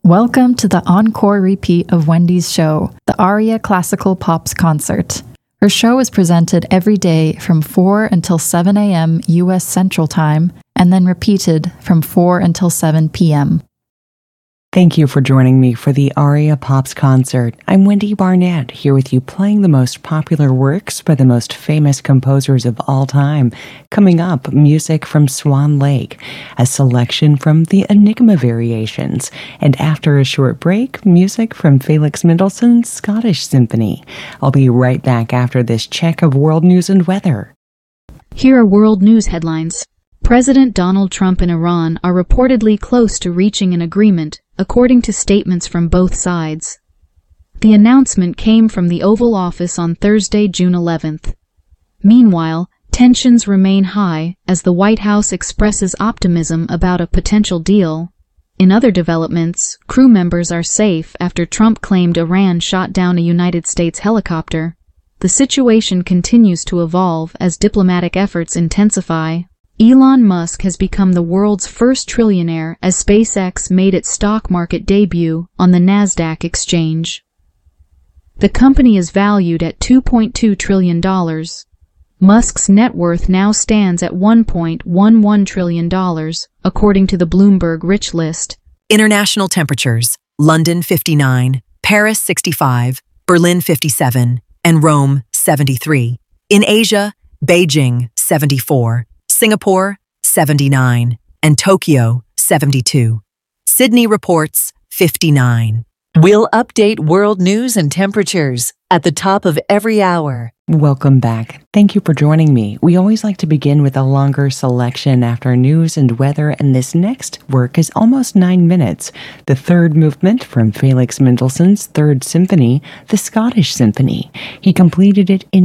Welcome to the encore repeat of Wendy's show, the Aria Classical Pops Concert. Her show is presented every day from 4 until 7 a.m. U.S. Central Time, and then repeated from 4 until 7 p.m. Thank you for joining me for the Aria Pops Concert. I'm Wendy Barnett, here with you playing the most popular works by the most famous composers of all time. Coming up, music from Swan Lake, a selection from the Enigma Variations, and after a short break, music from Felix Mendelssohn's Scottish Symphony. I'll be right back after this check of world news and weather. Here are world news headlines. President Donald Trump and Iran are reportedly close to reaching an agreement, according to statements from both sides. The announcement came from the Oval Office on Thursday, June 11th. Meanwhile, tensions remain high as the White House expresses optimism about a potential deal. In other developments, crew members are safe after Trump claimed Iran shot down a United States helicopter. The situation continues to evolve as diplomatic efforts intensify. Elon Musk has become the world's first trillionaire as SpaceX made its stock market debut on the Nasdaq exchange. The company is valued at $2.2 trillion. Musk's net worth now stands at $1.11 trillion, according to the Bloomberg Rich List. International temperatures: London 59, Paris 65, Berlin 57, and Rome 73. In Asia, Beijing 74. Singapore, 79, and Tokyo, 72. Sydney reports 59. We'll update world news and temperatures at the top of every hour. Welcome back. Thank you for joining me. We always like to begin with a longer selection after news and weather, and this next work is almost 9 minutes. The third movement from Felix Mendelssohn's Third Symphony, the Scottish Symphony. He completed it in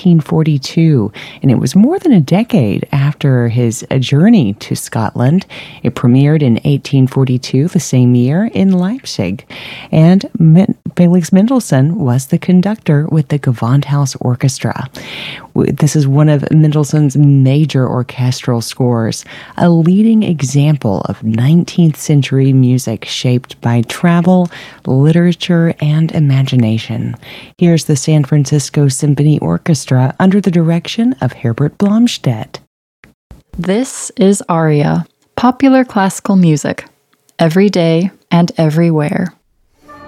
1842, and it was more than a decade after his journey to Scotland. It premiered in 1842, the same year, in Leipzig. And Felix Mendelssohn was the conductor with the Gewandhaus Orchestra. This is one of Mendelssohn's major orchestral scores, a leading example of 19th century music shaped by travel, literature, and imagination. Here's the San Francisco Symphony Orchestra under the direction of Herbert Blomstedt. This is Aria, popular classical music, every day and everywhere.